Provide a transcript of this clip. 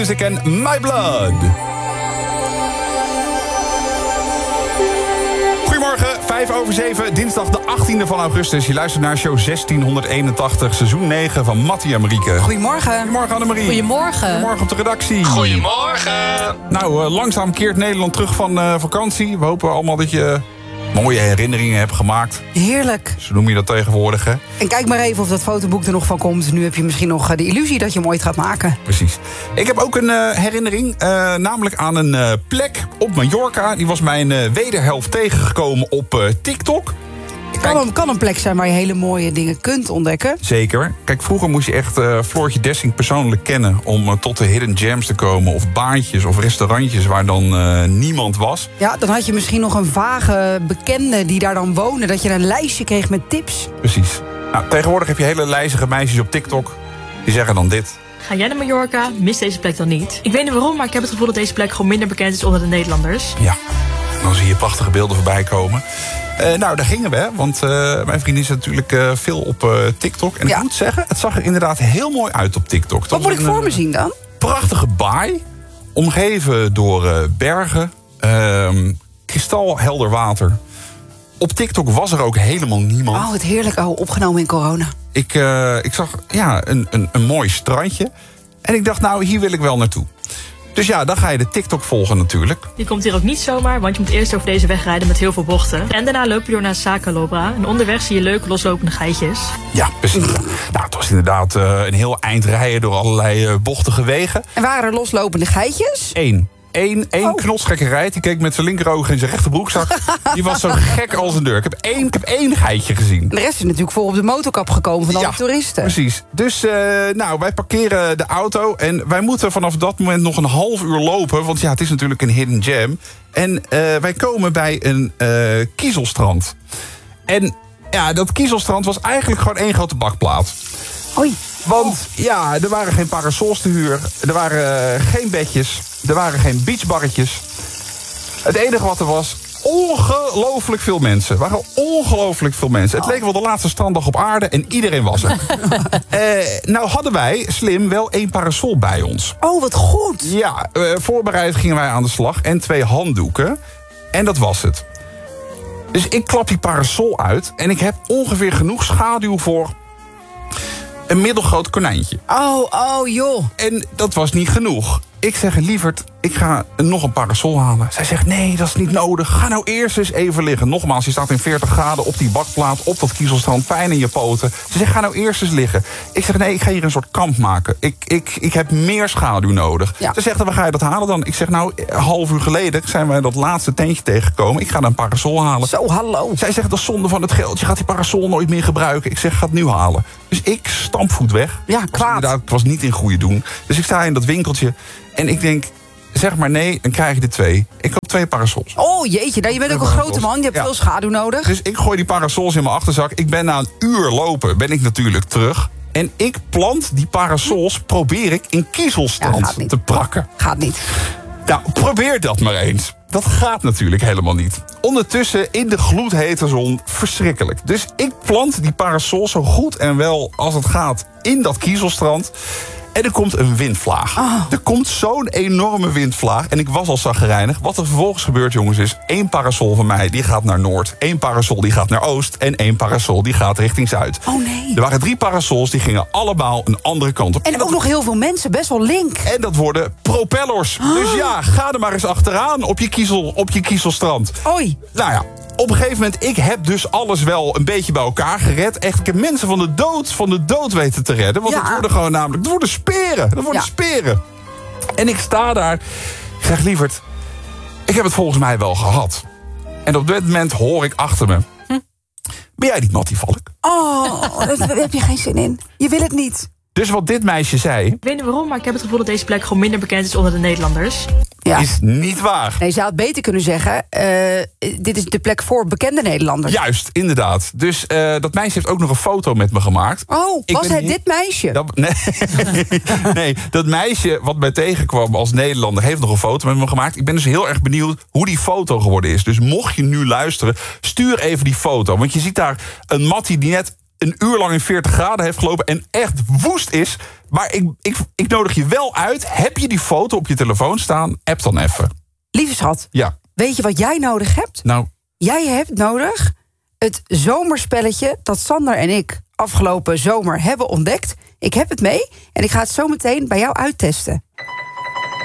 Music en My Blood. Goedemorgen, 5:07, dinsdag de 18e van augustus. Je luistert naar show 1681, seizoen 9 van Mattie en Marieke. Goedemorgen. Goedemorgen Annemarie. Goedemorgen. Goedemorgen op de redactie. Goedemorgen. Nou, langzaam keert Nederland terug van vakantie. We hopen allemaal dat je mooie herinneringen hebt gemaakt. Heerlijk. Zo noem je dat tegenwoordig, hè? En kijk maar even of dat fotoboek er nog van komt. Nu heb je misschien nog de illusie dat je hem ooit gaat maken. Precies. Ik heb ook een herinnering, namelijk aan een plek op Mallorca. Die was mijn wederhelft tegengekomen op TikTok. Kan een plek zijn waar je hele mooie dingen kunt ontdekken. Zeker. Kijk, vroeger moest je echt Floortje Dessing persoonlijk kennen om tot de hidden gems te komen. Of baantjes of restaurantjes waar dan niemand was. Ja, dan had je misschien nog een vage bekende die daar dan woonde. Dat je een lijstje kreeg met tips. Precies. Nou, tegenwoordig heb je hele lijzige meisjes op TikTok. Die zeggen dan dit. Ga jij naar Mallorca, mis deze plek dan niet. Ik weet niet waarom, maar ik heb het gevoel dat deze plek gewoon minder bekend is onder de Nederlanders. Ja, dan zie je prachtige beelden voorbij komen. Nou, daar gingen we, hè, want mijn vriendin is natuurlijk veel op TikTok. En ik moet zeggen, het zag er inderdaad heel mooi uit op TikTok. Wat moet ik voor me zien dan? Prachtige baai, omgeven door bergen, kristalhelder water. Op TikTok was er ook helemaal niemand. Oh, het heerlijk. Oh, opgenomen in corona. Ik zag een mooi strandje. En ik dacht, nou, hier wil ik wel naartoe. Dus ja, dan ga je de TikTok volgen natuurlijk. Je komt hier ook niet zomaar, want je moet eerst over deze weg rijden met heel veel bochten. En daarna loop je door naar Sacalobra. En onderweg zie je leuke loslopende geitjes. Ja, precies. Nou, het was inderdaad een heel eind rijden door allerlei bochtige wegen. En waren er loslopende geitjes? Eén knotsgekkerij. Die keek met zijn linkeroog in zijn rechterbroekzak. Die was zo gek als een deur. Ik heb één geitje gezien. En de rest is natuurlijk voor op de motorkap gekomen van alle toeristen. Precies. Dus wij parkeren de auto. En wij moeten vanaf dat moment nog een half uur lopen. Want ja, het is natuurlijk een hidden gem. En wij komen bij een kiezelstrand. En ja, dat kiezelstrand was eigenlijk gewoon één grote bakplaat. Oei. Want ja, er waren geen parasols te huur. Er waren geen bedjes. Er waren geen beachbarretjes. Het enige wat er was, ongelooflijk veel mensen. Er waren ongelooflijk veel mensen. Het leek wel de laatste stranddag op aarde en iedereen was er. Nou hadden wij, slim, wel 1 parasol bij ons. Oh, wat goed. Ja, voorbereid gingen wij aan de slag. En 2 handdoeken. En dat was het. Dus ik klap die parasol uit. En ik heb ongeveer genoeg schaduw voor een middelgroot konijntje. Oh, joh. En dat was niet genoeg. Ik zeg, lieverd, ik ga nog een parasol halen. Zij zegt, nee, dat is niet nodig. Ga nou eerst eens even liggen. Nogmaals, je staat in 40 graden op die bakplaat, op dat kiezelstrand, pijn in je poten. Ze zegt, ga nou eerst eens liggen. Ik zeg, nee, ik ga hier een soort kamp maken. Ik heb meer schaduw nodig. Ja. Ze zegt, waar ga je dat halen dan? Ik zeg, nou, een half uur geleden zijn wij dat laatste tentje tegengekomen. Ik ga daar een parasol halen. Zo, hallo. Zij zegt, dat is zonde van het geld. Je gaat die parasol nooit meer gebruiken. Ik zeg, ga het nu halen. Dus ik stampvoet weg. Ja, kwaad. Ik was niet in goede doen. Dus ik sta in dat winkeltje. En ik denk, zeg maar nee, dan krijg je er 2. Ik koop 2 parasols. Oh jeetje, nou, je bent ook een grote man. Je hebt veel schaduw nodig. Dus ik gooi die parasols in mijn achterzak. Ik ben na een uur lopen, ben ik natuurlijk terug. En ik plant die parasols, probeer ik in kiezelstrand te prakken. Gaat niet. Nou, probeer dat maar eens. Dat gaat natuurlijk helemaal niet. Ondertussen in de gloedhete zon, verschrikkelijk. Dus ik plant die parasols zo goed en wel als het gaat in dat kiezelstrand. En er komt een windvlaag. Er komt zo'n enorme windvlaag. En ik was al chagrijnig. Wat er vervolgens gebeurt, jongens, is 1 parasol van mij die gaat naar Noord. 1 parasol die gaat naar Oost. En 1 parasol die gaat richting Zuid. Oh nee. Er waren 3 parasols die gingen allemaal een andere kant op. En ook nog heel veel mensen, best wel link. En dat worden propellers. Dus ja, ga er maar eens achteraan op je kiezelstrand. Oei. Nou ja. Op een gegeven moment, ik heb dus alles wel een beetje bij elkaar gered. Echt, ik heb mensen van de dood weten te redden. Want het worden gewoon namelijk, het worden speren. Dat worden speren. En ik sta daar, ik zeg, lieverd, ik heb het volgens mij wel gehad. En op dit moment hoor ik achter me. Ben jij niet Mattie Valk? Oh, daar heb je geen zin in. Je wil het niet. Dus wat dit meisje zei... Ik weet niet waarom, maar ik heb het gevoel dat deze plek gewoon minder bekend is onder de Nederlanders. Ja. Is niet waar. Nee, ze had beter kunnen zeggen, dit is de plek voor bekende Nederlanders. Juist, inderdaad. Dus dat meisje heeft ook nog een foto met me gemaakt. Oh, was hij dit meisje? Nee, dat meisje wat mij tegenkwam als Nederlander heeft nog een foto met me gemaakt. Ik ben dus heel erg benieuwd hoe die foto geworden is. Dus mocht je nu luisteren, stuur even die foto. Want je ziet daar een Mattie die net een uur lang in 40 graden heeft gelopen en echt woest is. Maar ik nodig je wel uit. Heb je die foto op je telefoon staan? App dan even. Lieve schat, Ja. weet je wat jij nodig hebt? Nou, Jij hebt nodig het zomerspelletje dat Sander en ik afgelopen zomer hebben ontdekt. Ik heb het mee en ik ga het zo meteen bij jou uittesten.